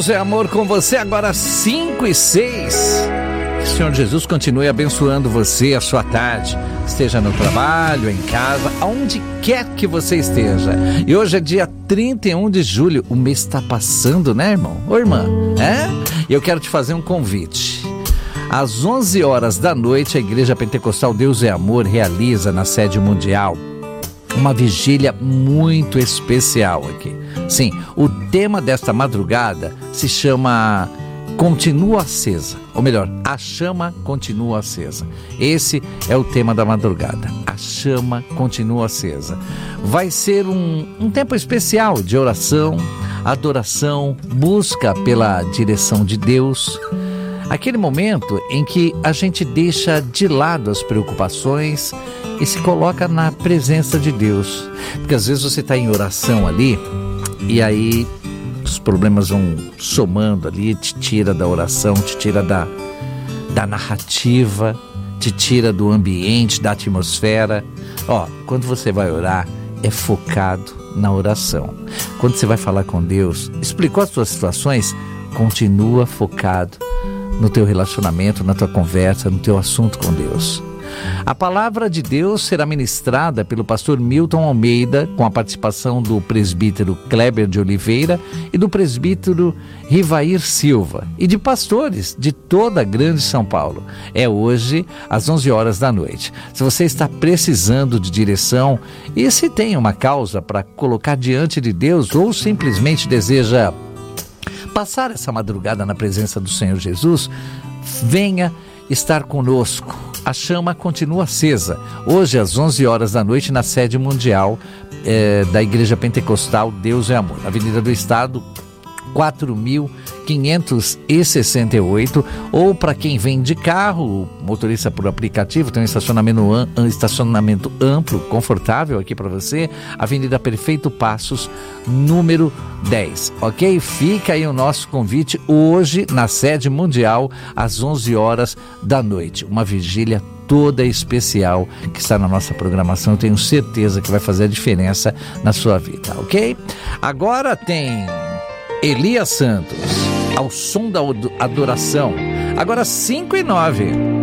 Deus é amor com você, agora 5:06. Que o Senhor Jesus continue abençoando você, a sua tarde. Esteja no trabalho, em casa, aonde quer que você esteja. E hoje é dia 31 de julho. O mês está passando, né, irmão? Ô, irmã, E eu quero te fazer um convite. Às 11 horas da noite, a Igreja Pentecostal Deus é Amor realiza na sede mundial uma vigília muito especial aqui. Sim, o tema desta madrugada se chama Continua Acesa, ou melhor, a chama continua acesa. Esse é o tema da madrugada, a chama continua acesa. Vai ser um tempo especial de oração, adoração, busca pela direção de Deus. Aquele momento em que a gente deixa de lado as preocupações e se coloca na presença de Deus. Porque às vezes você está em oração ali e aí os problemas vão somando ali, te tira da oração, te tira da narrativa, te tira do ambiente, da atmosfera. Quando você vai orar, é focado na oração. Quando você vai falar com Deus, explicou as suas situações, continua focado no teu relacionamento, na tua conversa, no teu assunto com Deus. A palavra de Deus será ministrada pelo pastor Milton Almeida, com a participação do presbítero Kleber de Oliveira e do presbítero Rivair Silva, e de pastores de toda a grande São Paulo. É hoje, às 11 horas da noite. Se você está precisando de direção e se tem uma causa para colocar diante de Deus ou simplesmente deseja passar essa madrugada na presença do Senhor Jesus, venha estar conosco. A chama continua acesa. Hoje, às 11 horas da noite, na sede mundial da Igreja Pentecostal Deus é Amor, Avenida do Estado, 4.568, ou para quem vem de carro, motorista por aplicativo, tem um estacionamento amplo, confortável aqui para você, Avenida Perfeito Passos, número 10, ok? Fica aí o nosso convite hoje na sede mundial às 11 horas da noite, uma vigília toda especial que está na nossa programação. Eu tenho certeza que vai fazer a diferença na sua vida, ok? Agora tem Elias Santos, ao som da adoração. Agora 5:09.